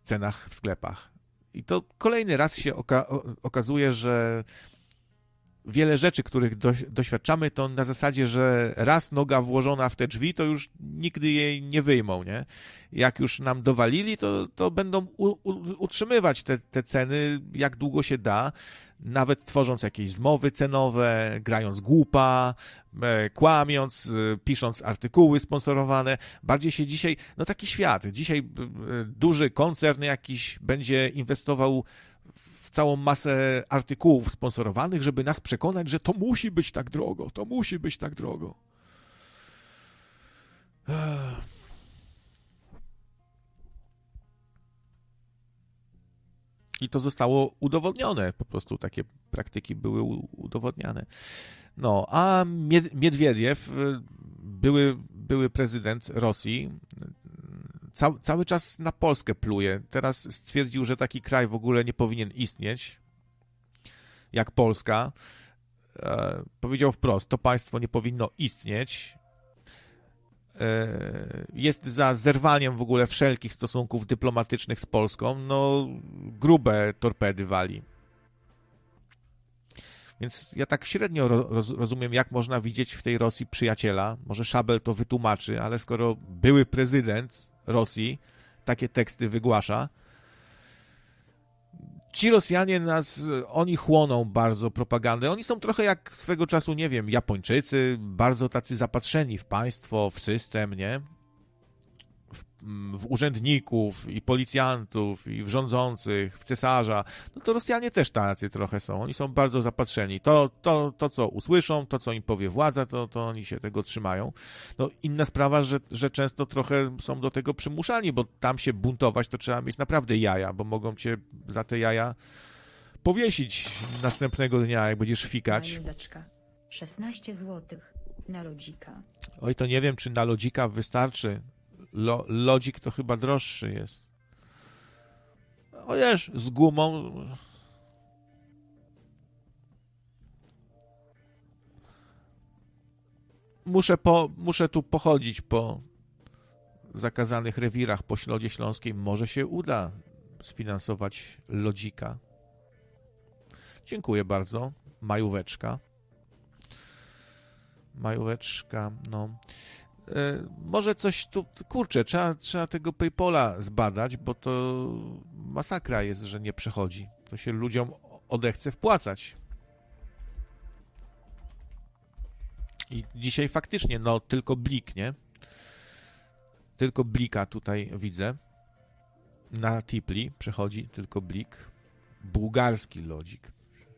cenach w sklepach. I to kolejny raz się okazuje, że wiele rzeczy, których doświadczamy, to na zasadzie, że raz noga włożona w te drzwi, to już nigdy jej nie wyjmą, nie? Jak już nam dowalili, to będą utrzymywać te ceny jak długo się da, nawet tworząc jakieś zmowy cenowe, grając głupa, kłamiąc, pisząc artykuły sponsorowane. Bardziej się dzisiaj, no taki świat, dzisiaj duży koncern jakiś będzie inwestował w całą masę artykułów sponsorowanych, żeby nas przekonać, że to musi być tak drogo, to musi być tak drogo. I to zostało udowodnione, po prostu takie praktyki były udowodniane. No, a Miedwiediew, były prezydent Rosji, cały czas na Polskę pluje. Teraz stwierdził, że taki kraj w ogóle nie powinien istnieć, jak Polska. Powiedział wprost, to państwo nie powinno istnieć. Jest za zerwaniem w ogóle wszelkich stosunków dyplomatycznych z Polską. No, grube torpedy wali. Więc ja tak średnio rozumiem, jak można widzieć w tej Rosji przyjaciela. Może Szabel to wytłumaczy, ale skoro były prezydent Rosji takie teksty wygłasza, ci Rosjanie oni chłoną bardzo propagandę. Oni są trochę jak swego czasu, nie wiem, Japończycy, bardzo tacy zapatrzeni w państwo, w system, nie? W urzędników i policjantów i w rządzących, w cesarza. No to Rosjanie też tacy trochę są. Oni są bardzo zapatrzeni. To co usłyszą, to co im powie władza, to oni się tego trzymają. No inna sprawa, że często trochę są do tego przymuszani, bo tam się buntować to trzeba mieć naprawdę jaja, bo mogą cię za te jaja powiesić następnego dnia, jak będziesz fikać. 16 zł na lodzika. Oj, to nie wiem, czy na lodzika wystarczy. Lodzik to chyba droższy jest. Chociaż z gumą. Muszę tu pochodzić po zakazanych rewirach po Środzie Śląskiej. Może się uda sfinansować lodzika. Dziękuję bardzo. Majóweczka, no. Może coś tu, kurczę, trzeba tego PayPala zbadać, bo to masakra jest, że nie przechodzi. To się ludziom odechce wpłacać. I dzisiaj faktycznie, no tylko blik, nie? Tylko blika tutaj widzę. Na Tipli przechodzi tylko blik. Bułgarski lodzik.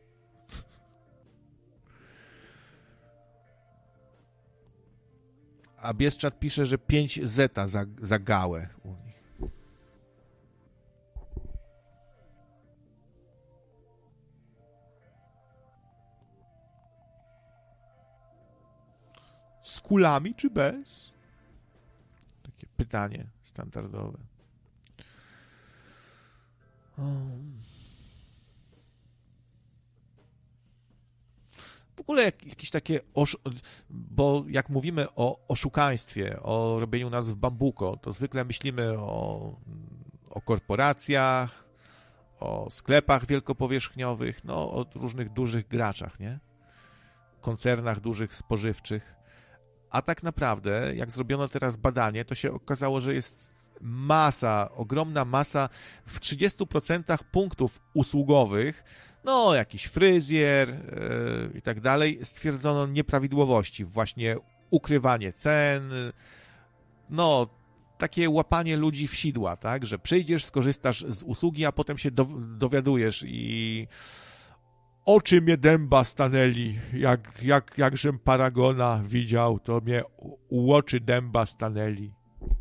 A Bieszczad pisze, że 5 zeta za gałę u nich. Z kulami czy bez? Takie pytanie standardowe. W ogóle jakieś takie, bo jak mówimy o oszukaństwie, o robieniu nas w bambuko, to zwykle myślimy o korporacjach, o sklepach wielkopowierzchniowych, no o różnych dużych graczach, nie? Koncernach dużych spożywczych. A tak naprawdę, jak zrobiono teraz badanie, to się okazało, że jest ogromna masa w 30% punktów usługowych, no jakiś fryzjer i tak dalej, stwierdzono nieprawidłowości, właśnie ukrywanie cen, no takie łapanie ludzi w sidła, tak, że przyjdziesz, skorzystasz z usługi, a potem się dowiadujesz i oczy mnie dęba stanęli, jakżem Paragona widział, to mnie u oczy dęba stanęli.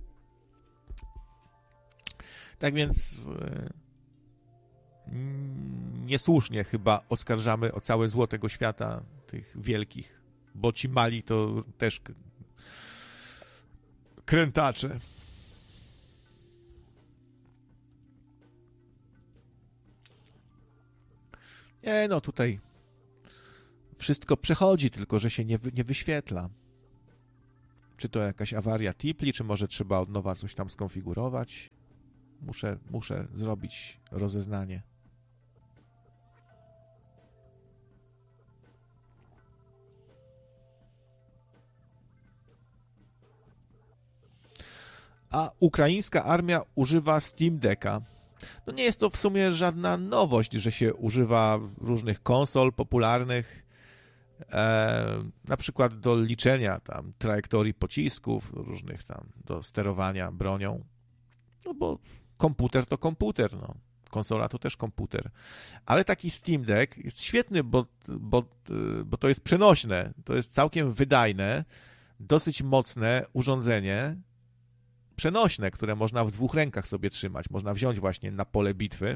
Tak więc niesłusznie chyba oskarżamy o całe zło tego świata, tych wielkich, bo ci mali to też krętacze. Nie, no tutaj wszystko przechodzi, tylko że się nie wyświetla. Czy to jakaś awaria Tipli, czy może trzeba od nowa coś tam skonfigurować? Muszę zrobić rozeznanie. A ukraińska armia używa Steam Decka. No nie jest to w sumie żadna nowość, że się używa różnych konsol popularnych, na przykład do liczenia tam trajektorii pocisków, różnych tam do sterowania bronią. No bo komputer to komputer, no. Konsola to też komputer. Ale taki Steam Deck jest świetny, bo to jest przenośne. To jest całkiem wydajne, dosyć mocne urządzenie, przenośne, które można w 2 rękach sobie trzymać. Można wziąć właśnie na pole bitwy.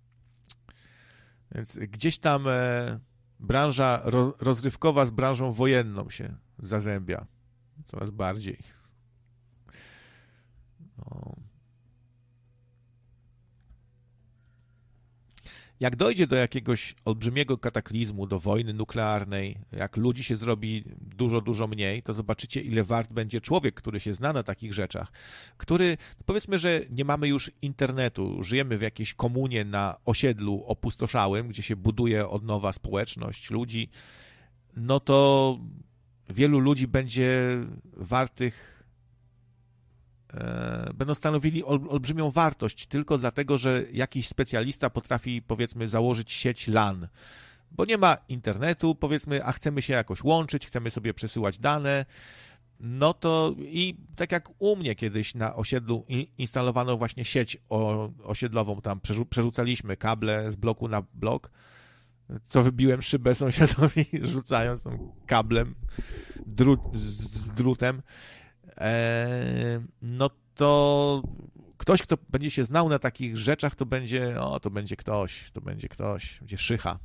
Więc gdzieś tam branża rozrywkowa z branżą wojenną się zazębia. Coraz bardziej. No. Jak dojdzie do jakiegoś olbrzymiego kataklizmu, do wojny nuklearnej, jak ludzi się zrobi dużo, dużo mniej, to zobaczycie, ile wart będzie człowiek, który się zna na takich rzeczach, który, powiedzmy, że nie mamy już internetu, żyjemy w jakiejś komunie na osiedlu opustoszałym, gdzie się buduje od nowa społeczność ludzi, no to wielu ludzi będzie wartych, będą stanowili olbrzymią wartość tylko dlatego, że jakiś specjalista potrafi, powiedzmy, założyć sieć LAN, bo nie ma internetu, powiedzmy, a chcemy się jakoś łączyć, chcemy sobie przesyłać dane, no to i tak jak u mnie kiedyś na osiedlu instalowano właśnie sieć osiedlową, tam przerzucaliśmy kable z bloku na blok, co wybiłem szybę sąsiadowi, rzucając tam kablem, z drutem. No to ktoś, kto będzie się znał na takich rzeczach, to będzie będzie szycha.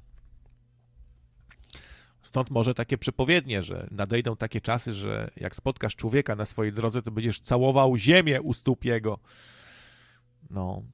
Stąd może takie przepowiednie, że nadejdą takie czasy, że jak spotkasz człowieka na swojej drodze, to będziesz całował ziemię u stóp jego. No.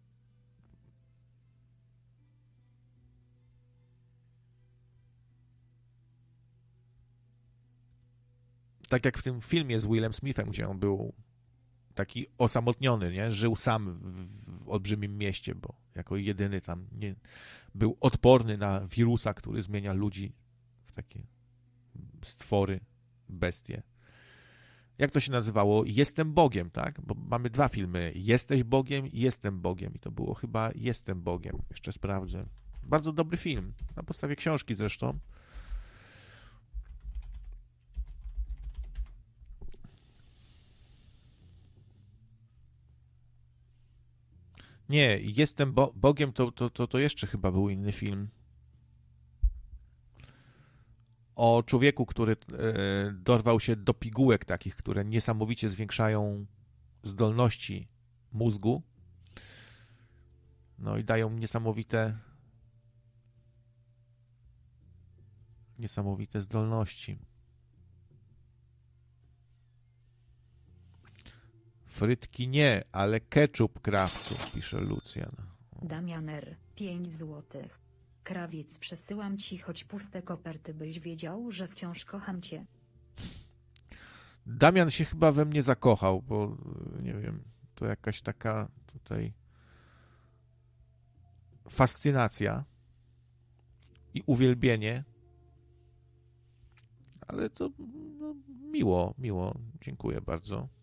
Tak jak w tym filmie z Willem Smithem, gdzie on był taki osamotniony, nie? Żył sam w olbrzymim mieście, bo jako jedyny tam nie był odporny na wirusa, który zmienia ludzi w takie stwory, bestie. Jak to się nazywało? Jestem Bogiem, tak? Bo mamy 2 filmy. Jesteś Bogiem i Jestem Bogiem. I to było chyba Jestem Bogiem. Jeszcze sprawdzę. Bardzo dobry film. Na podstawie książki zresztą. Nie, Jestem Bogiem, to jeszcze chyba był inny film. O człowieku, który dorwał się do pigułek takich, które niesamowicie zwiększają zdolności mózgu. No i dają niesamowite zdolności. Frytki nie, ale ketchup, krawcu, pisze Lucjan. Damianer, 5 złotych. Krawiec, przesyłam ci choć puste koperty, byś wiedział, że wciąż kocham cię. Damian się chyba we mnie zakochał, bo nie wiem, to jakaś taka tutaj fascynacja i uwielbienie, ale to no, miło, dziękuję bardzo.